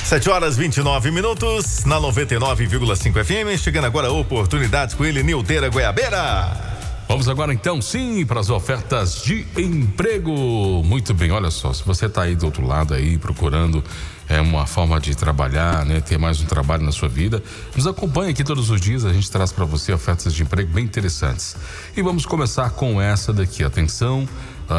7h29 na 99,5 FM. Chegando agora oportunidades com ele, Nildeira Goiabeira. Vamos agora então, sim, para as ofertas de emprego. Muito bem, olha só, se você está aí do outro lado aí procurando uma forma de trabalhar, né, ter mais um trabalho na sua vida, nos acompanhe aqui todos os dias, a gente traz para você ofertas de emprego bem interessantes. E vamos começar com essa daqui, atenção,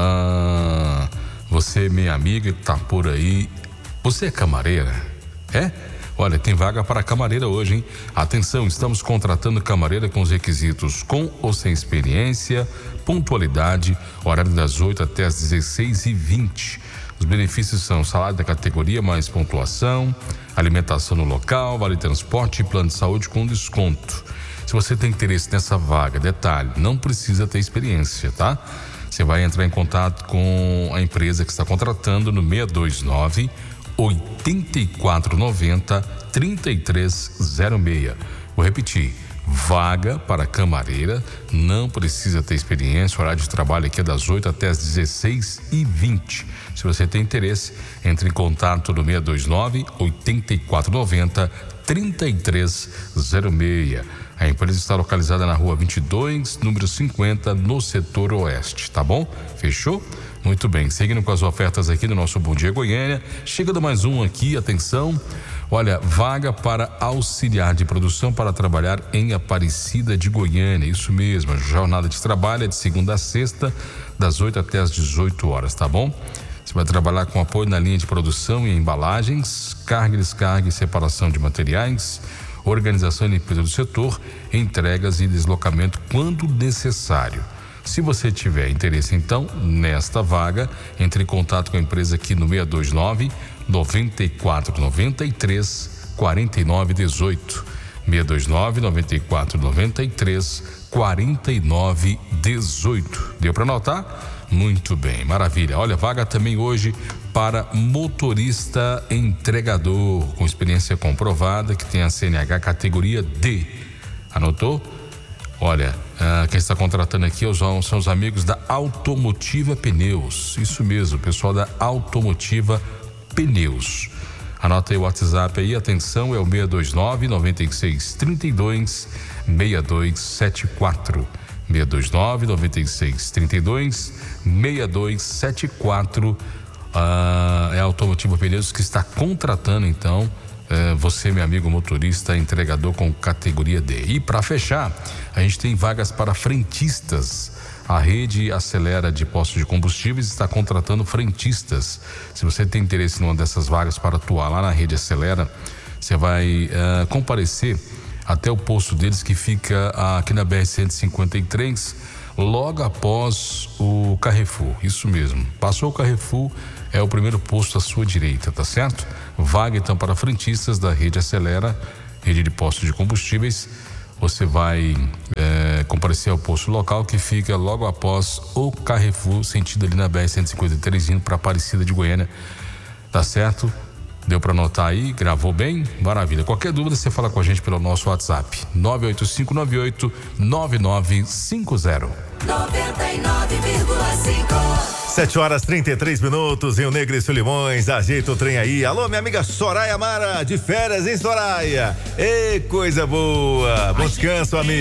você, minha amiga que tá por aí, você é camareira? É? Olha, tem vaga para camareira hoje, hein? Atenção, estamos contratando camareira com os requisitos com ou sem experiência, pontualidade, horário das 8 até as 16h20. Os benefícios são salário da categoria mais pontuação, alimentação no local, vale transporte e plano de saúde com desconto. Se você tem interesse nessa vaga, detalhe, não precisa ter experiência, tá? Você vai entrar em contato com a empresa que está contratando no 629 8490 3306. Vou repetir, vaga para camareira, não precisa ter experiência, o horário de trabalho aqui é das 8 até as 16h20. Se você tem interesse, entre em contato no 629 8490 3306. A empresa está localizada na rua 22, número 50, no setor oeste, tá bom? Fechou? Muito bem, seguindo com as ofertas aqui do nosso Bom Dia Goiânia, chegando mais um aqui, atenção, olha, vaga para auxiliar de produção para trabalhar em Aparecida de Goiânia, isso mesmo, a jornada de trabalho é de segunda a sexta, das 8 até as 18 horas, tá bom? Você vai trabalhar com apoio na linha de produção e embalagens, carga e descarga e separação de materiais, organização e limpeza do setor, entregas e deslocamento quando necessário. Se você tiver interesse, então, nesta vaga, entre em contato com a empresa aqui no 629 9493 4918. 629 9493 4918. Deu para anotar? Muito bem, maravilha. Olha, vaga também hoje para motorista entregador com experiência comprovada, que tem a CNH categoria D. Anotou? Olha, quem está contratando aqui são os amigos da Automotiva Pneus. Isso mesmo, pessoal da Automotiva Pneus. Anota aí o WhatsApp aí, atenção, é o 629 9632 6274. 629 9632 6274. É a Automotiva Pneus que está contratando, então, você, meu amigo motorista, entregador com categoria D. E para fechar, a gente tem vagas para frentistas. A rede Acelera de postos de combustíveis está contratando frentistas. Se você tem interesse em uma dessas vagas para atuar lá na rede Acelera, você vai comparecer até o posto deles, que fica aqui na BR-153, logo após o Carrefour. Isso mesmo, passou o Carrefour, é o primeiro posto à sua direita, tá certo? Vaga então para frentistas da rede Acelera, rede de postos de combustíveis. Você vai comparecer ao posto local, que fica logo após o Carrefour, sentido ali na BR-153, indo para Aparecida de Goiânia, tá certo? Deu para anotar aí? Gravou bem? Maravilha. Qualquer dúvida, você fala com a gente pelo nosso WhatsApp 98598 9950. 99,5. 7h33, Rio Negro e Solimões, ajeita o trem aí. Alô, minha amiga Soraya Mara, de férias, hein, Soraya? Ei, coisa boa. Bom descanso, amigo.